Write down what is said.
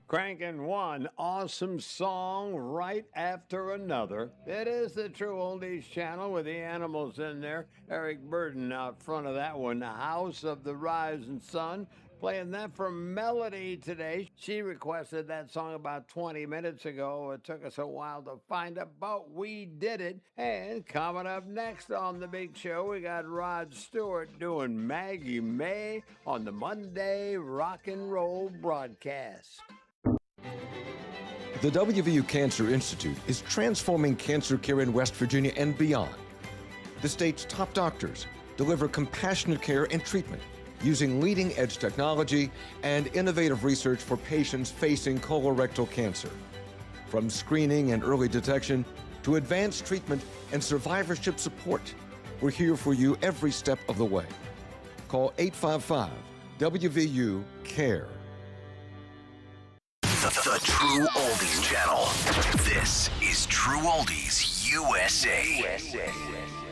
Cranking one awesome song right after another. It is the True Oldies channel with the animals in there. Eric Burden out front of that one. The House of the Rising Sun. Playing that for Melody today. She requested that song about 20 minutes ago. It took us a while to find it, but we did it. And coming up next on the big show, we got Rod Stewart doing Maggie May on the Monday Rock and Roll broadcast. The WVU Cancer Institute is transforming cancer care in West Virginia and beyond. The state's top doctors deliver compassionate care and treatment using leading-edge technology and innovative research for patients facing colorectal cancer. From screening and early detection to advanced treatment and survivorship support, we're here for you every step of the way. Call 855-WVU-CARE. The True Oldies channel. This is True Oldies USA.